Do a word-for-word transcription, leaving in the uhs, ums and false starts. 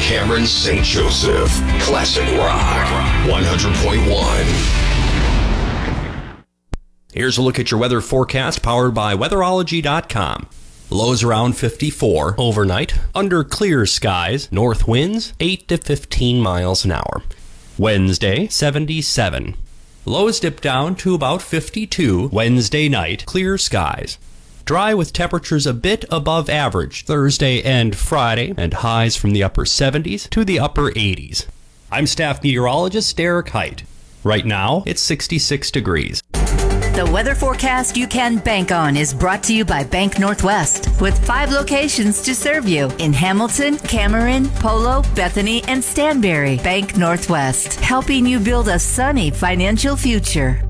Cameron Saint Joseph. Classic Rock one hundred point one. Here's a look at your weather forecast powered by weatherology dot com. Lows around fifty-four overnight, under clear skies, north winds eight to fifteen miles an hour. Wednesday, seventy-seven. Lows dip down to about fifty-two. Wednesday night, clear skies. Dry with temperatures a bit above average Thursday and Friday, and highs from the upper seventies to the upper eighties. I'm staff meteorologist Derek Height. Right now, it's sixty-six degrees. The weather forecast you can bank on is brought to you by Bank Northwest, with five locations to serve you in Hamilton, Cameron, Polo, Bethany, and Stanberry. Bank Northwest, helping you build a sunny financial future.